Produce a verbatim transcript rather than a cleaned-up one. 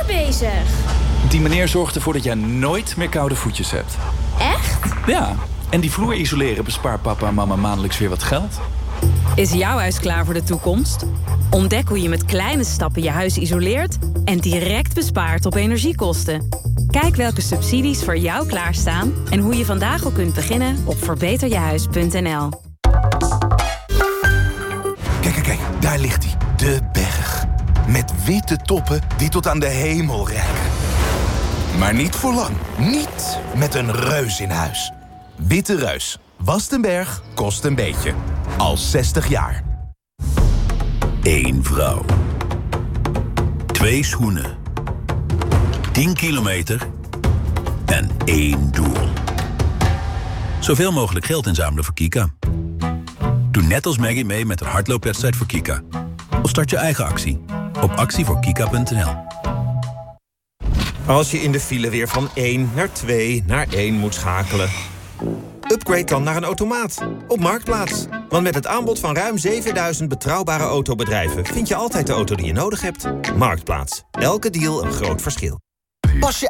bezig? Die meneer zorgt ervoor dat jij nooit meer koude voetjes hebt. Echt? Ja, en die vloer isoleren bespaart papa en mama maandelijks weer wat geld. Is jouw huis klaar voor de toekomst? Ontdek hoe je met kleine stappen je huis isoleert en direct bespaart op energiekosten. Kijk welke subsidies voor jou klaarstaan en hoe je vandaag al kunt beginnen op verbeter je huis punt n l. Kijk, kijk, kijk, daar ligt hij. De berg. Met witte toppen die tot aan de hemel reiken. Maar niet voor lang. Niet met een reus in huis. Witte Reus. Wast een berg, kost een beetje. Al zestig jaar. Eén vrouw. Twee schoenen. tien kilometer. En één doel. Zoveel mogelijk geld inzamelen voor Kika. Doe net als Maggie mee met een hardloopwedstrijd voor Kika. Of start je eigen actie op actie voor kika punt n l. Als je in de file weer van één naar twee naar één moet schakelen. Upgrade dan naar een automaat op Marktplaats. Want met het aanbod van ruim zevenduizend betrouwbare autobedrijven vind je altijd de auto die je nodig hebt. Marktplaats. Elke deal een groot verschil. Pas je